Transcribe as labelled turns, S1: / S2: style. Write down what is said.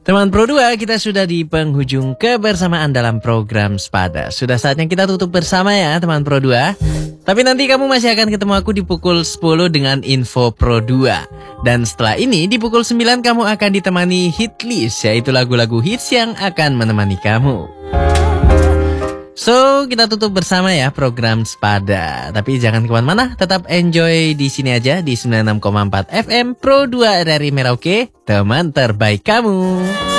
S1: Teman Pro 2, kita sudah di penghujung kebersamaan dalam program Sepada. Sudah saatnya kita tutup bersama ya teman Pro 2. Tapi nanti kamu masih akan ketemu aku di pukul 10 dengan info Pro 2. Dan setelah ini di pukul 9 kamu akan ditemani hit list, yaitu lagu-lagu hits yang akan menemani kamu. So, kita tutup bersama ya program Sepada. Tapi jangan kemana-mana, tetap enjoy di sini aja di 96,4 FM Pro 2 RRI Merauke, teman terbaik kamu.